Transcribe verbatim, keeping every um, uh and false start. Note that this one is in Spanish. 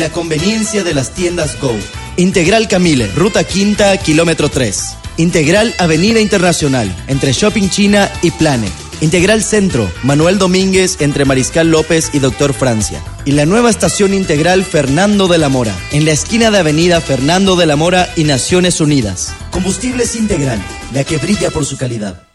La conveniencia de las tiendas Go. Integral Camille, Ruta Quinta, kilómetro tres. Integral Avenida Internacional, entre Shopping China y Planet. Integral Centro, Manuel Domínguez, entre Mariscal López y Doctor Francia. Y la nueva estación Integral Fernando de la Mora, en la esquina de Avenida Fernando de la Mora y Naciones Unidas. Combustibles Integral, la que brilla por su calidad.